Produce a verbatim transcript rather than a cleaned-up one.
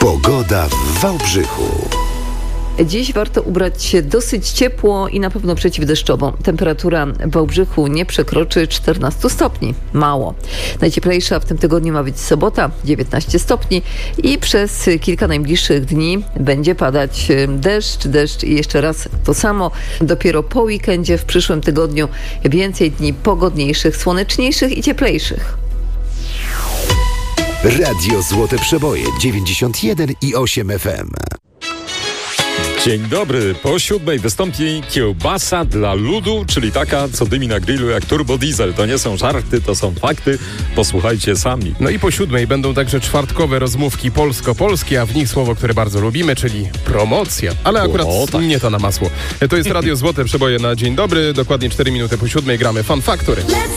Pogoda w Wałbrzychu. Dziś warto ubrać się dosyć ciepło i na pewno przeciwdeszczowo. Temperatura w Wałbrzychu nie przekroczy czternastu stopni. Mało. Najcieplejsza w tym tygodniu ma być sobota, dziewiętnaście stopni i przez kilka najbliższych dni będzie padać deszcz, deszcz i jeszcze raz to samo. Dopiero po weekendzie w przyszłym tygodniu więcej dni pogodniejszych, słoneczniejszych i cieplejszych. Radio Złote Przeboje dziewięćdziesiąt jeden i osiem F M. Dzień dobry. Po siódmej wystąpi kiełbasa dla ludu, czyli taka, co dymi na grillu jak turbo diesel. To nie są żarty, to są fakty. Posłuchajcie sami. No i po siódmej będą także czwartkowe rozmówki polsko-polskie, a w nich słowo, które bardzo lubimy, czyli promocja. Ale akurat O, tak. nie to na masło. To jest Radio Złote Przeboje na dzień dobry. Dokładnie cztery minuty po siódmej gramy Fun Factory.